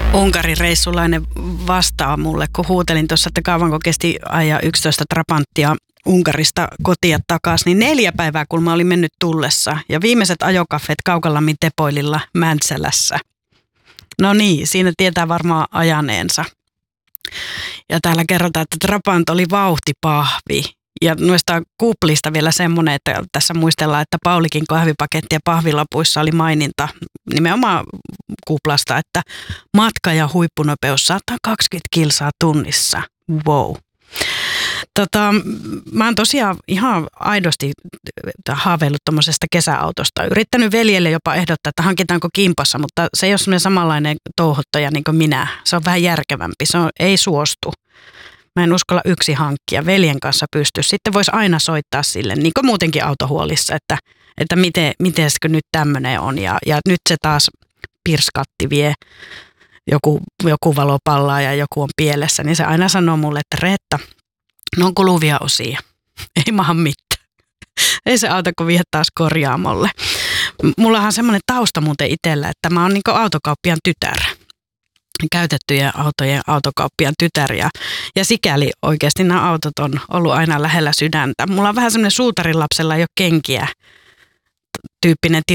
Unkarin reissulainen vastaa mulle, kun huutelin tuossa, että kauanko kesti ajaa 11 trapanttia Unkarista kotia takaisin, niin 4 päivää kun mä olin mennyt tullessa ja viimeiset ajokaffeet Kaukalammin Tepoililla Mäntsälässä. No niin, siinä tietää varmaan ajaneensa. Ja täällä kerrotaan, että Trabant oli vauhtipahvi. Ja noista kuplista vielä semmoinen, että tässä muistellaan, että Paulikin kahvipaketti ja pahvilapuissa oli maininta nimenomaan kuplasta, että matka- ja huippunopeus 120 kilsaa tunnissa. Wow. Mä oon tosiaan ihan aidosti haaveillut tuommoisesta kesäautosta. Yrittänyt veljelle jopa ehdottaa, että hankitaanko kimpassa, mutta se ei ole semmoinen samanlainen touhottaja niin kuin minä. Se on vähän järkevämpi, ei suostu. Mä en uskalla yksin hankkia, veljen kanssa pysty. Sitten voisi aina soittaa sille, niin kuin muutenkin autohuolissa, että mitenskö nyt tämmöinen on. Ja nyt se taas pirskatti vie, joku valo pallaa ja joku on pielessä, niin se aina sanoo mulle, että Reetta, ne on kuluvia osia, ei maha mitään. Ei se auta, kun vie taas korjaamolle. Mullahan on semmoinen tausta muuten itsellä, että mä oon niin kuin autokauppiaan tytär. Käytettyjen autojen autokauppiaan tytär ja sikäli oikeasti nämä autot on ollut aina lähellä sydäntä. Mulla on vähän semmoinen suutarin lapsella ei ole kenkiä tyyppinen